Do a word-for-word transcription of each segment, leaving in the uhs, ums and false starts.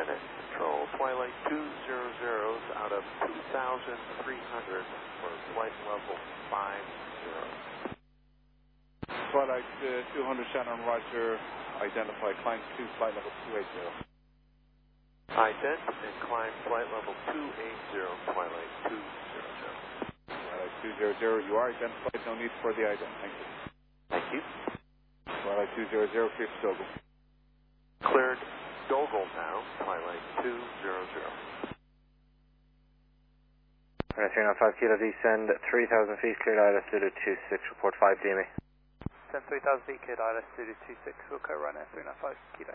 Dennis Control, Twilight two hundred out of two thousand three hundred for flight level five zero. Twilight uh, two hundred Shannon, Roger, identify climb two, flight level two eighty. Ident and climb flight level two eighty, Twilight two hundred. Twilight two hundred, you are identified, no need for the ident, thank you. Thank you. Twilight two hundred, clear for Dogle. Cleared Dogle now, Twilight two hundred. three nine five kilo descend three thousand feet, cleared I L S Zulu two six, report five D M E. Descend three thousand feet, cleared I L S Zulu two six, we'll go right now, three nine five kilo.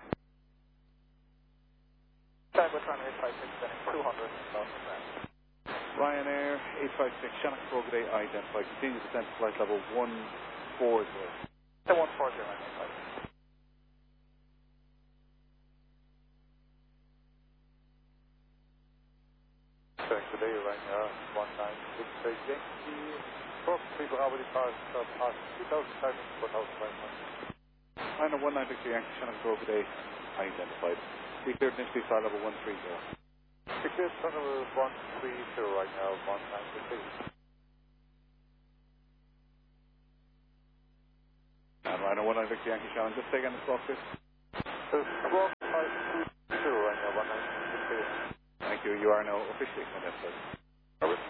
Tango trying eight five six, descending two hundred, Ryanair eight five six, Shannon Control, good day, identify, continue descent to flight level one forty. one forty, right, eight five six. Today right now, one nine six eight Yankee. Four people already passed, uh, passed two thousand five hundred, four thousand five hundred. Ryanair one nine six Yankee, Shannon Control, good day, identified. We cleared initially flight level one thirty. We cleared flight level one thirty right now, one nine six eight. And Ryanair one nine six Yankee, Shannon, just take in the clock, please. So, squawk five two zero right now, one nine six eight. Thank you, you are now officially identified.